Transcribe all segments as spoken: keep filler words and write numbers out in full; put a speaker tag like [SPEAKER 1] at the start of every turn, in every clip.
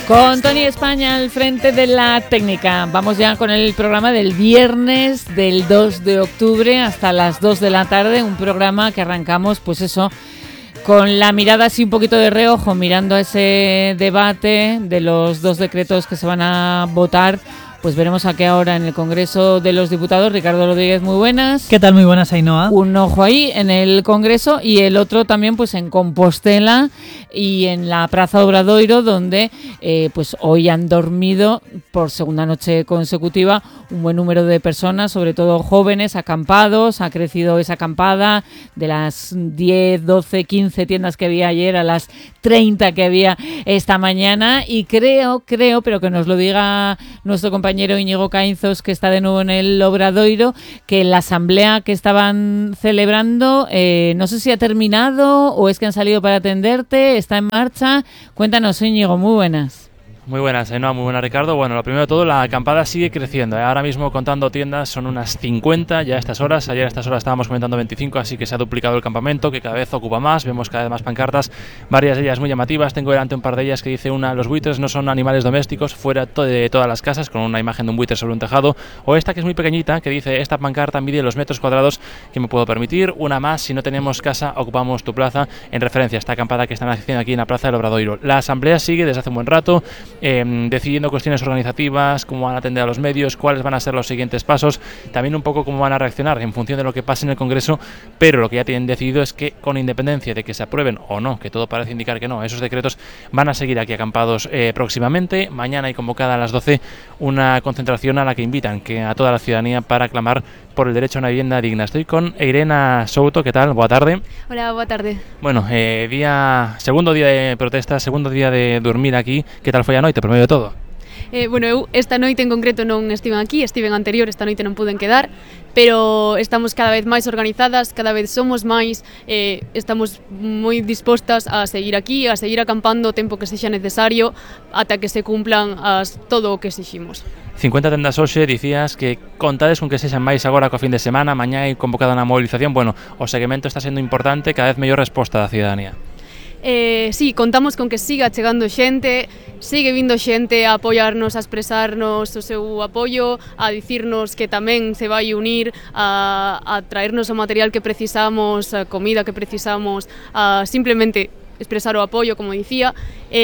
[SPEAKER 1] Con Tony España al frente de la técnica. Vamos ya con el programa del viernes del dos de octubre hasta las dos de la tarde. Un programa que arrancamos, pues eso, con la mirada así un poquito de reojo, mirando a ese debate de los dos decretos que se van a votar. Pues veremos a qué hora en el Congreso de los Diputados. Ricardo Rodríguez, muy buenas.
[SPEAKER 2] ¿Qué tal? Muy buenas, Ainhoa.
[SPEAKER 1] Un ojo ahí en el Congreso y el otro también pues en Compostela y en la Praza Obradoiro, donde eh, pues hoy han dormido por segunda noche consecutiva un buen número de personas, sobre todo jóvenes, acampados. Ha crecido esa acampada de las diez, doce, quince tiendas que había ayer a las treinta que había esta mañana, y creo, creo, pero que nos lo diga nuestro compañero compañero Íñigo Caínzos, que está de nuevo en el Obradoiro, que la asamblea que estaban celebrando, eh, no sé si ha terminado o es que han salido para atenderte, está en marcha. Cuéntanos, Íñigo, muy buenas.
[SPEAKER 3] Muy buenas, Ainhoa, muy buenas, Ricardo. Bueno, lo primero de todo, la acampada sigue creciendo, ¿eh? Ahora mismo, contando tiendas, son unas cincuenta ya a estas horas. Ayer a estas horas estábamos comentando veinticinco, así que se ha duplicado el campamento, que cada vez ocupa más. Vemos cada vez más pancartas, varias de ellas muy llamativas. Tengo delante un par de ellas que dice una: los buitres no son animales domésticos, fuera de todas las casas, con una imagen de un buitre sobre un tejado. O esta, que es muy pequeñita, que dice: esta pancarta mide los metros cuadrados que me puedo permitir. Una más: si no tenemos casa, ocupamos tu plaza, en referencia a esta acampada que están haciendo aquí en la Plaza del Obradoiro. La asamblea sigue desde hace un buen rato, eh, decidiendo cuestiones organizativas, cómo van a atender a los medios, cuáles van a ser los siguientes pasos, también un poco cómo van a reaccionar en función de lo que pase en el Congreso, pero lo que ya tienen decidido es que, con independencia de que se aprueben o no, que todo parece indicar que no, esos decretos van a seguir aquí acampados eh, próximamente. Mañana hay convocada a las doce una concentración a la que invitan que a toda la ciudadanía para clamar por el derecho a una vivienda digna. Estoy con Irena Souto, ¿qué tal? Boa tarde.
[SPEAKER 4] Hola, boa tarde.
[SPEAKER 3] Bueno, eh, día segundo día de protesta, segundo día de dormir aquí. ¿Qué tal foi a noite, por medio de todo?
[SPEAKER 4] Eh, bueno, eu esta noite en concreto non estiven aquí, estiven anterior, esta noite non puden quedar, pero estamos cada vez máis organizadas, cada vez somos máis, eh, estamos moi dispostas a seguir aquí, a seguir acampando o tempo que sexa necesario ata que se cumplan as, todo o que exiximos.
[SPEAKER 3] cincuenta tendas hoxe, dicías que contades con que sexan máis agora co fin de semana, mañá hai convocada unha movilización. Bueno, o seguimento está sendo importante, cada vez mellor resposta da ciudadanía.
[SPEAKER 4] Eh, sí, contamos con que siga chegando xente, sigue vindo xente a apoiarnos, a expresarnos o seu apoio, a dicirnos que tamén se vai unir, a, a traernos o material que precisamos, a comida que precisamos, a simplemente expresar o apoio, como dicía.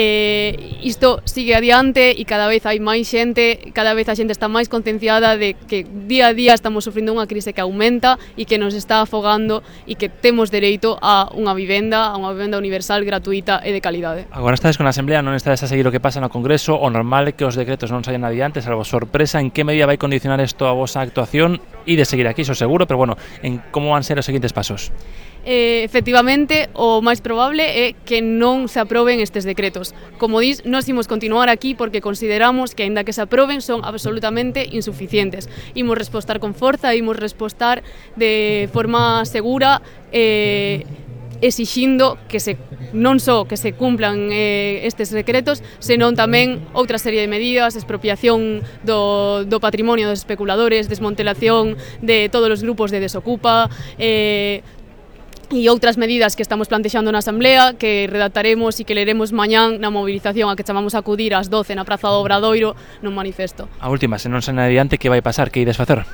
[SPEAKER 4] Eh, isto sigue adiante e cada vez hai máis xente, cada vez a xente está máis concienciada de que día a día estamos sufrindo unha crise que aumenta e que nos está afogando e que temos dereito a unha vivenda, a unha vivenda universal, gratuita e de calidade.
[SPEAKER 3] Agora estades con a Asamblea, non estades a seguir o que pasa no Congreso, o normal é que os decretos non saian adiante, salvo sorpresa. En que medida vai condicionar isto a vosa actuación e de seguir aquí, iso seguro, pero bueno, en como van ser os seguintes pasos?
[SPEAKER 4] Eh, efectivamente, o máis probable é que non se aproben estes decretos. Como dis, nós imos continuar aquí porque consideramos que, aínda que se aproben, son absolutamente insuficientes. Imos respostar con forza, imos respostar de forma segura, eh, exixindo que se non só que se cumplan eh, estes decretos, senón tamén outra serie de medidas: expropiación do, do patrimonio dos especuladores, desmantelación de todos os grupos de desocupa, eh, e outras medidas que estamos plantexando na Asamblea, que redactaremos e que leremos mañán na movilización a que chamamos a acudir ás doce na Praza do Obradoiro nun manifesto.
[SPEAKER 3] A última, se non se adiante, que vai pasar, que ides facer?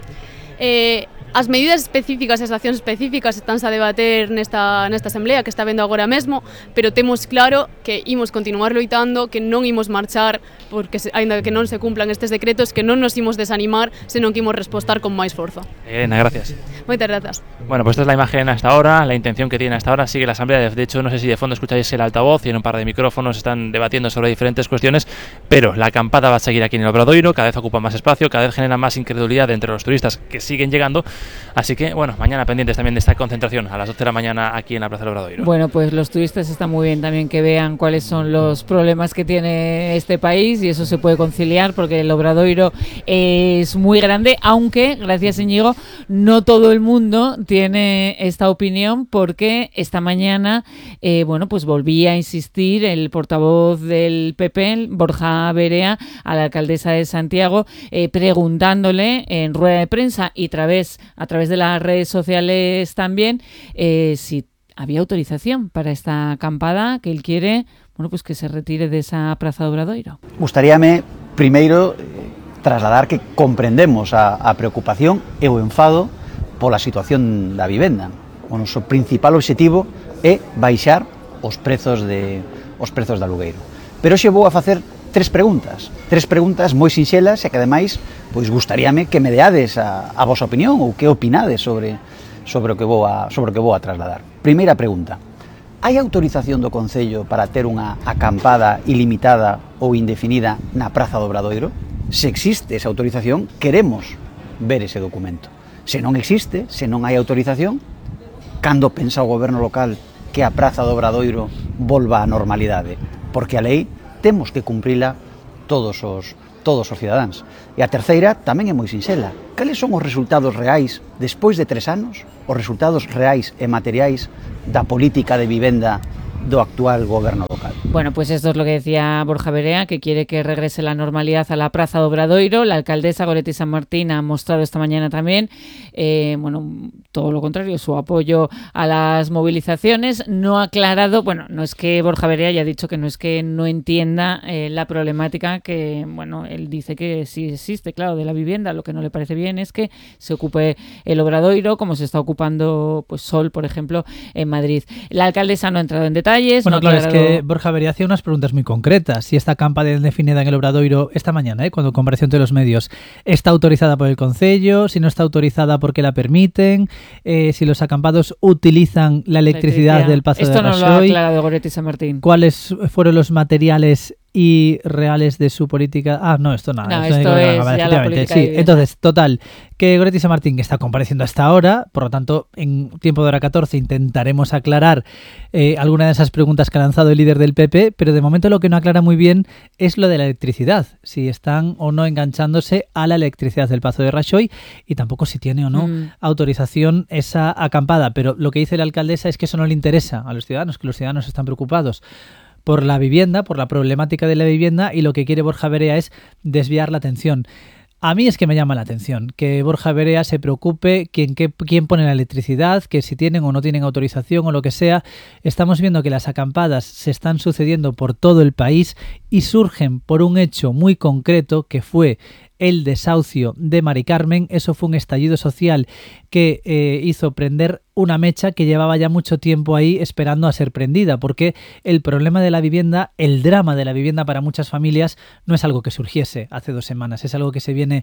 [SPEAKER 4] Eh, as medidas específicas e as accións específicas estánse a debater nesta, nesta Asamblea que está vendo agora mesmo, pero temos claro que imos continuar loitando, que non imos marchar porque, aínda que non se cumplan estes decretos, que non nos imos desanimar, senón que imos respostar con máis forza.
[SPEAKER 3] Elena, gracias.
[SPEAKER 4] Moitas grazas.
[SPEAKER 3] Bueno, pues esta es la imagen hasta ahora, la intención que tiene hasta ahora. Sigue la Asamblea, de hecho no sé si de fondo escucháis el altavoz y en un par de micrófonos están debatiendo sobre diferentes cuestiones, pero la acampada va a seguir aquí en el Obradoiro, cada vez ocupa más espacio, cada vez genera más incredulidad entre los turistas que siguen llegando, así que bueno, mañana pendientes también de esta concentración a las doce de la mañana aquí en la Plaza del Obradoiro.
[SPEAKER 1] Bueno, pues los turistas está muy bien también que vean cuáles son los problemas que tiene este país y eso se puede conciliar porque el Obradoiro es muy grande, aunque, gracias Íñigo, no todo el mundo tiene esta opinión porque esta mañana, eh, bueno, pues volvía a insistir el portavoz del P P, Borja Berea, a la alcaldesa de Santiago, eh, preguntándole en rueda de prensa y través, a través de las redes sociales también, eh, si había autorización para esta acampada que él quiere, bueno, pues que se retire de esa Praza do Obradoiro.
[SPEAKER 2] Gustaríame, primeiro, trasladar que comprendemos a, a preocupación e o enfado pola situación da vivenda. O noso principal obxectivo é baixar os prezos de os prezos de alugueiro. Pero hoxe vou a facer tres preguntas, tres preguntas moi sinxelas e que ademais pois gustaríame que me deades a, a vosa opinión ou que opinades sobre sobre o que vou a sobre o que vou a trasladar. Primeira pregunta: hai autorización do Concello para ter unha acampada ilimitada ou indefinida na Praza do Obradoiro? Se existe esa autorización, queremos ver ese documento. Se non existe, se non hai autorización, cando pensa o goberno local que a Praza do Obradoiro volva á normalidade? Porque a lei temos que cumprila todos os todos os cidadáns. E a terceira tamén é moi sinxela. Cales son os resultados reais, despois de tres anos, os resultados reais e materiais da política de vivenda do actual goberno local?
[SPEAKER 1] Bueno, pues esto es lo que decía Borja Verea, que quiere que regrese la normalidad a la Praza do Obradoiro. La alcaldesa Goretti San Martín ha mostrado esta mañana también, eh, bueno, todo lo contrario, su apoyo a las movilizaciones. No ha aclarado, bueno, no es que Borja Verea haya dicho que no es que no entienda eh, la problemática que, bueno, él dice que sí existe, claro, de la vivienda. Lo que no le parece bien es que se ocupe el Obradoiro, como se está ocupando, pues, Sol, por ejemplo, en Madrid. La alcaldesa no ha entrado en detalles.
[SPEAKER 5] Bueno,
[SPEAKER 1] no
[SPEAKER 5] claro,
[SPEAKER 1] aclarado...
[SPEAKER 5] es que Borja Verea hacía unas preguntas muy concretas. Si esta acampada indefinida en el Obradoiro esta mañana, ¿eh? cuando compareció ante los medios, está autorizada por el Concello, si no está autorizada, ¿por qué la permiten? Eh, si los acampados utilizan la electricidad, la electricidad. del Pazo
[SPEAKER 1] Esto
[SPEAKER 5] de Rajoy.
[SPEAKER 1] Esto no lo ha aclarado Goretti San Martín.
[SPEAKER 5] ¿Cuáles fueron los materiales y reales de su política? Ah, no, esto nada.
[SPEAKER 1] No,
[SPEAKER 5] esto
[SPEAKER 1] esto
[SPEAKER 5] no,
[SPEAKER 1] es
[SPEAKER 5] vale,
[SPEAKER 1] ya la política
[SPEAKER 5] sí.
[SPEAKER 1] de
[SPEAKER 5] Entonces, total, que Goretti San Martín está compareciendo hasta ahora, por lo tanto, en tiempo de hora catorce intentaremos aclarar eh, alguna de esas preguntas que ha lanzado el líder del P P, pero de momento lo que no aclara muy bien es lo de la electricidad, si están o no enganchándose a la electricidad del Pazo de Rajoy y tampoco si tiene o no mm. autorización esa acampada, pero lo que dice la alcaldesa es que eso no le interesa a los ciudadanos, que los ciudadanos están preocupados por la vivienda, por la problemática de la vivienda, y lo que quiere Borja Verea es desviar la atención. A mí es que me llama la atención que Borja Verea se preocupe quién, qué, quién pone la electricidad, que si tienen o no tienen autorización o lo que sea. Estamos viendo que las acampadas se están sucediendo por todo el país y surgen por un hecho muy concreto que fue el desahucio de Mari Carmen. Eso fue un estallido social que eh, hizo prender una mecha que llevaba ya mucho tiempo ahí esperando a ser prendida, porque el problema de la vivienda, el drama de la vivienda para muchas familias no es algo que surgiese hace dos semanas, es algo que se viene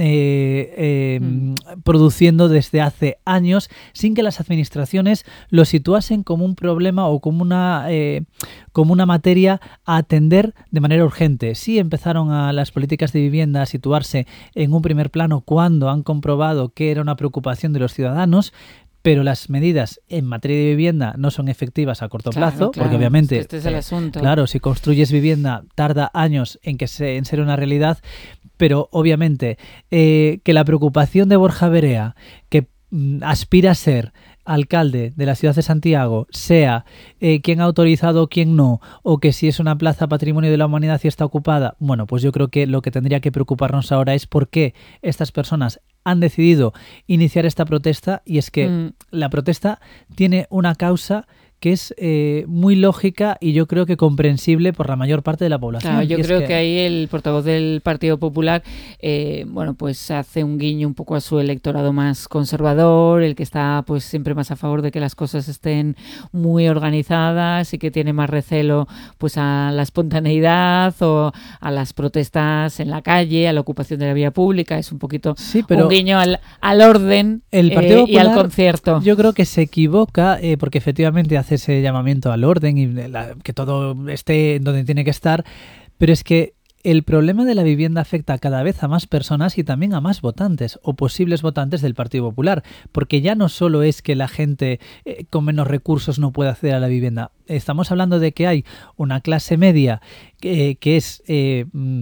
[SPEAKER 5] eh, eh, mm. produciendo desde hace años sin que las administraciones lo situasen como un problema o como una, eh, como una materia a atender de manera urgente. Sí empezaron a las políticas de vivienda a situarse en un primer plano cuando han comprobado que era una preocupación de los ciudadanos, pero las medidas en materia de vivienda no son efectivas a corto
[SPEAKER 1] claro,
[SPEAKER 5] plazo,
[SPEAKER 1] claro.
[SPEAKER 5] porque obviamente,
[SPEAKER 1] este es el asunto.
[SPEAKER 5] Claro, si construyes vivienda tarda años en que se, en ser una realidad, pero obviamente eh, que la preocupación de Borja Verea, que mm, aspira a ser alcalde de la ciudad de Santiago, sea eh, quién ha autorizado o quién no, o que si es una plaza patrimonio de la humanidad y está ocupada, bueno, pues yo creo que lo que tendría que preocuparnos ahora es por qué estas personas han decidido iniciar esta protesta, y es que mm. la protesta tiene una causa que es eh, muy lógica y yo creo que comprensible por la mayor parte de la población.
[SPEAKER 1] Claro, yo
[SPEAKER 5] y
[SPEAKER 1] creo
[SPEAKER 5] es que...
[SPEAKER 1] que ahí el portavoz del Partido Popular eh, bueno, pues hace un guiño un poco a su electorado más conservador, el que está pues siempre más a favor de que las cosas estén muy organizadas y que tiene más recelo pues a la espontaneidad o a las protestas en la calle, a la ocupación de la vía pública. Es un poquito
[SPEAKER 5] sí, pero
[SPEAKER 1] un guiño al, al orden
[SPEAKER 5] el Partido
[SPEAKER 1] eh,
[SPEAKER 5] Popular,
[SPEAKER 1] y al concierto.
[SPEAKER 5] Yo creo que se equivoca eh, porque efectivamente hace ese llamamiento al orden y la, que todo esté donde tiene que estar, pero es que el problema de la vivienda afecta cada vez a más personas y también a más votantes o posibles votantes del Partido Popular, porque ya no solo es que la gente eh, con menos recursos no puede acceder a la vivienda. Estamos hablando de que hay una clase media que, que es, eh,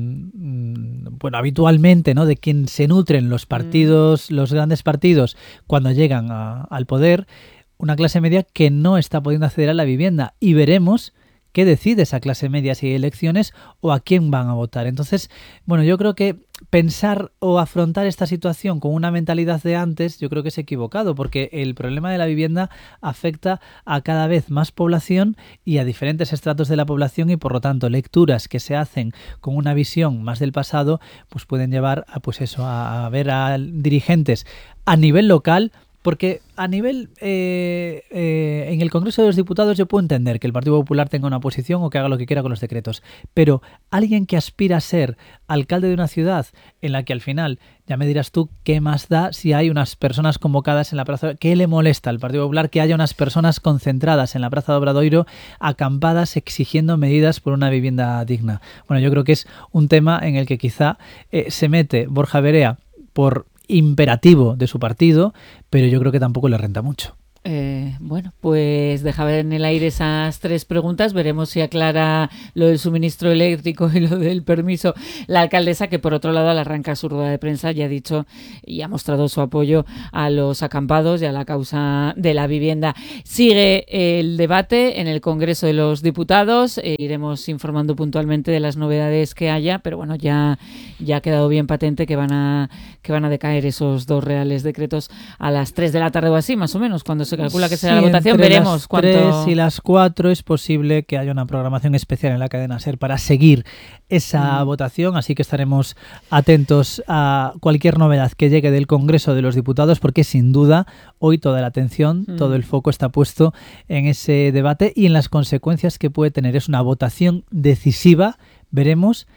[SPEAKER 5] mm, bueno, habitualmente, ¿no?, de quien se nutren los partidos, mm. los grandes partidos cuando llegan a, al poder, una clase media que no está pudiendo acceder a la vivienda, y veremos qué decide esa clase media si hay elecciones o a quién van a votar. Entonces, bueno, yo creo que pensar o afrontar esta situación con una mentalidad de antes, yo creo que es equivocado, porque el problema de la vivienda afecta a cada vez más población y a diferentes estratos de la población, y por lo tanto lecturas que se hacen con una visión más del pasado pues pueden llevar a, pues eso, a, a ver a dirigentes a nivel local. Porque a nivel, eh, eh, en el Congreso de los Diputados yo puedo entender que el Partido Popular tenga una posición o que haga lo que quiera con los decretos, pero alguien que aspira a ser alcalde de una ciudad en la que al final, ya me dirás tú, ¿qué más da si hay unas personas convocadas en la Plaza? ¿Qué le molesta al Partido Popular que haya unas personas concentradas en la Plaza de Obradoiro, acampadas, exigiendo medidas por una vivienda digna? Bueno, yo creo que es un tema en el que quizá eh, se mete Borja Verea por imperativo de su partido, pero yo creo que tampoco le renta mucho.
[SPEAKER 1] Eh, bueno, pues dejaba en el aire esas tres preguntas. Veremos si aclara lo del suministro eléctrico y lo del permiso la alcaldesa, que por otro lado al arrancar su rueda de prensa ya ha dicho y ha mostrado su apoyo a los acampados y a la causa de la vivienda. Sigue el debate en el Congreso de los Diputados. Eh, iremos informando puntualmente de las novedades que haya, pero bueno, ya, ya ha quedado bien patente que van a que van a decaer esos dos reales decretos a las tres de la tarde o así, más o menos, cuando se calcula que será sí, la votación. Veremos
[SPEAKER 5] las
[SPEAKER 1] cuánto.
[SPEAKER 5] tres y las cuatro es posible que haya una programación especial en la cadena SER para seguir esa mm. votación, así que estaremos atentos a cualquier novedad que llegue del Congreso de los Diputados, porque sin duda hoy toda la atención, mm. todo el foco está puesto en ese debate y en las consecuencias que puede tener. Es una votación decisiva, veremos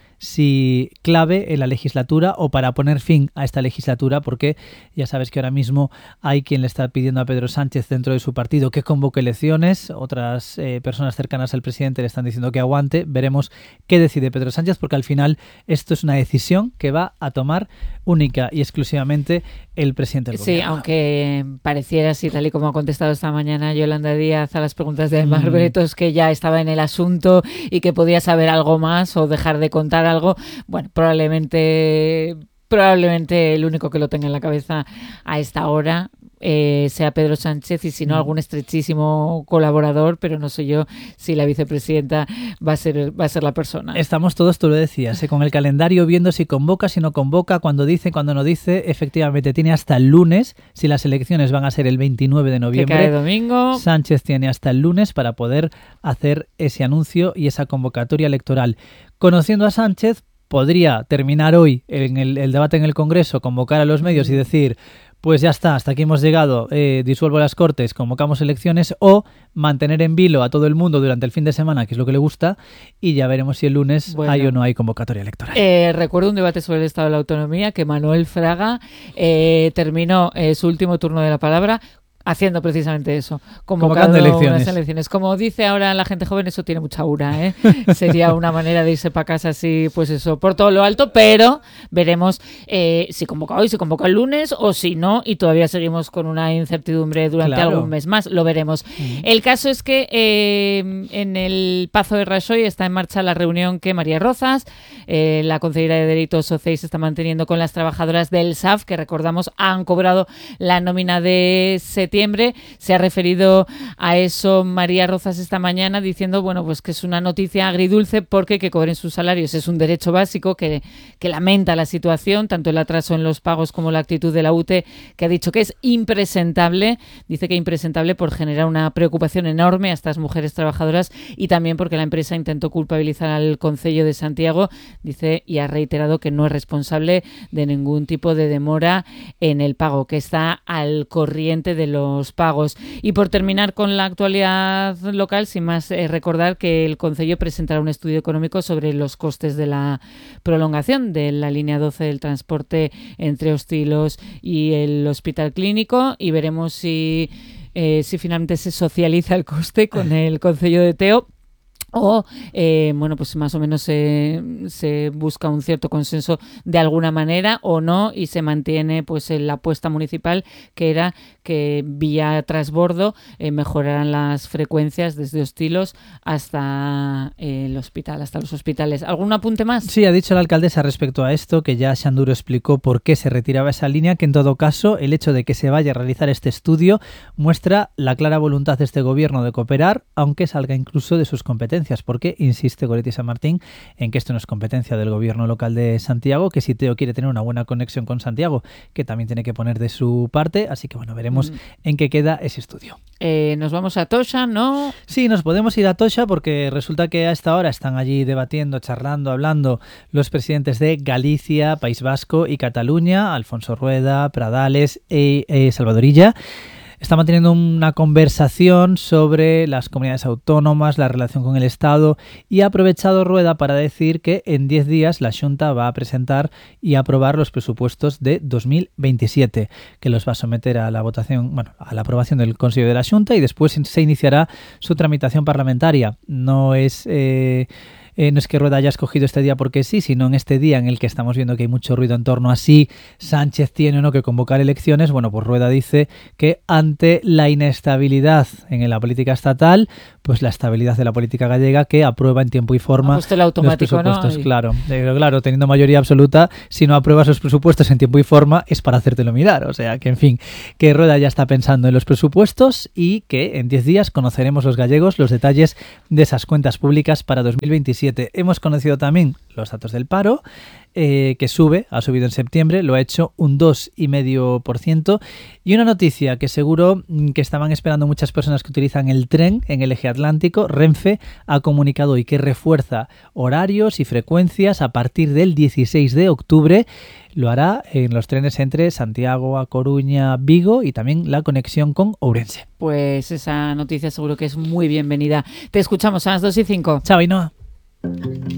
[SPEAKER 5] si clave en la legislatura o para poner fin a esta legislatura, porque ya sabes que ahora mismo hay quien le está pidiendo a Pedro Sánchez dentro de su partido que convoque elecciones, otras eh, personas cercanas al presidente le están diciendo que aguante. Veremos qué decide Pedro Sánchez, porque al final esto es una decisión que va a tomar única y exclusivamente el presidente del gobierno.
[SPEAKER 1] Sí, aunque pareciera así, tal y como ha contestado esta mañana Yolanda Díaz a las preguntas de Aymar mm. Bretos, que ya estaba en el asunto y que podía saber algo más o dejar de contar algo, bueno, probablemente probablemente el único que lo tenga en la cabeza a esta hora eh, sea Pedro Sánchez, y si no, algún estrechísimo colaborador, pero no sé yo si la vicepresidenta va a ser va a ser la persona.
[SPEAKER 5] Estamos todos, tú lo decías, ¿eh? con el calendario viendo si convoca, si no convoca, cuando dice, cuando no dice. Efectivamente, tiene hasta el lunes, si las elecciones van a ser el veintinueve de noviembre.
[SPEAKER 1] Que cae domingo.
[SPEAKER 5] Sánchez tiene hasta el lunes para poder hacer ese anuncio y esa convocatoria electoral. Conociendo a Sánchez, podría terminar hoy en el, el debate en el Congreso, convocar a los medios y decir, pues ya está, hasta aquí hemos llegado, eh, disuelvo las Cortes, convocamos elecciones, o mantener en vilo a todo el mundo durante el fin de semana, que es lo que le gusta, y ya veremos si el lunes bueno, hay o no hay convocatoria electoral.
[SPEAKER 1] Eh, recuerdo un debate sobre el Estado de la Autonomía que Manuel Fraga eh, terminó eh, su último turno de la palabra haciendo precisamente eso, convocando elecciones. elecciones. Como dice ahora la gente joven, eso tiene mucha aura, ¿eh? Sería una manera de irse para casa así, pues eso, por todo lo alto, pero veremos eh, si convoca hoy, si convoca el lunes o si no, y todavía seguimos con una incertidumbre durante claro. algún mes más, lo veremos. Mm. El caso es que eh, en el Pazo de Rajoy está en marcha la reunión que María Rozas, eh, la consejera de Delitos Sociales, está manteniendo con las trabajadoras del S A F, que recordamos han cobrado la nómina de septiembre. Se ha referido a eso María Rozas esta mañana, diciendo bueno pues que es una noticia agridulce, porque que cobren sus salarios es un derecho básico, que, que lamenta la situación, tanto el atraso en los pagos como la actitud de la U T E, que ha dicho que es impresentable. Dice que impresentable por generar una preocupación enorme a estas mujeres trabajadoras, y también porque la empresa intentó culpabilizar al Concello de Santiago, dice, y ha reiterado que no es responsable de ningún tipo de demora en el pago, que está al corriente de los los pagos. Y por terminar con la actualidad local, sin más, eh, recordar que el Concello presentará un estudio económico sobre los costes de la prolongación de la línea doce del transporte entre Hostilos y el Hospital Clínico, y veremos si, eh, si finalmente se socializa el coste con el Concello de Teo, o eh, bueno pues más o menos se, se busca un cierto consenso de alguna manera o no, y se mantiene pues la apuesta municipal, que era que vía transbordo eh, mejoraran las frecuencias desde Hostilos hasta eh, el hospital, hasta los hospitales. ¿Algún apunte más?
[SPEAKER 5] Sí, ha dicho la alcaldesa respecto a esto, que ya Xanduro explicó por qué se retiraba esa línea, que en todo caso el hecho de que se vaya a realizar este estudio muestra la clara voluntad de este gobierno de cooperar, aunque salga incluso de sus competencias. competencias, porque insiste Goretti San Martín en que esto no es competencia del gobierno local de Santiago, que si Teo quiere tener una buena conexión con Santiago, que también tiene que poner de su parte, así que bueno, veremos mm. en qué queda ese estudio.
[SPEAKER 1] Eh, nos vamos a Toxa, ¿no?
[SPEAKER 5] Sí, nos podemos ir a Toxa porque resulta que a esta hora están allí debatiendo, charlando, hablando los presidentes de Galicia, País Vasco y Cataluña, Alfonso Rueda, Pradales y e, e Salvador Illa. Está manteniendo una conversación sobre las comunidades autónomas, la relación con el Estado, y ha aprovechado Rueda para decir que en diez días la Xunta va a presentar y aprobar los presupuestos de dos mil veintisiete, que los va a someter a la votación, bueno, a la aprobación del Consejo de la Xunta, y después se iniciará su tramitación parlamentaria. No es... Eh, Eh, no es que Rueda haya escogido este día porque sí, sino en este día en el que estamos viendo que hay mucho ruido en torno a si Sánchez tiene o no que convocar elecciones. Bueno, pues Rueda dice que ante la inestabilidad en la política estatal, pues la estabilidad de la política gallega, que aprueba en tiempo y forma
[SPEAKER 1] ah, pues el automático,
[SPEAKER 5] los presupuestos.
[SPEAKER 1] ¿No?
[SPEAKER 5] Claro, eh, claro, teniendo mayoría absoluta, si no apruebas los presupuestos en tiempo y forma es para hacértelo mirar. O sea que, en fin, que Rueda ya está pensando en los presupuestos y que en diez días conoceremos los gallegos los detalles de esas cuentas públicas para dos mil veintisiete. Hemos conocido también los datos del paro, eh, que sube, ha subido en septiembre, lo ha hecho un dos coma cinco por ciento. Y una noticia que seguro que estaban esperando muchas personas que utilizan el tren en el eje atlántico. Renfe ha comunicado hoy que refuerza horarios y frecuencias a partir del dieciséis de octubre. Lo hará en los trenes entre Santiago, A Coruña, Vigo y también la conexión con Ourense.
[SPEAKER 1] Pues esa noticia seguro que es muy bienvenida. Te escuchamos a las dos y cinco.
[SPEAKER 5] Chao, Ainhoa.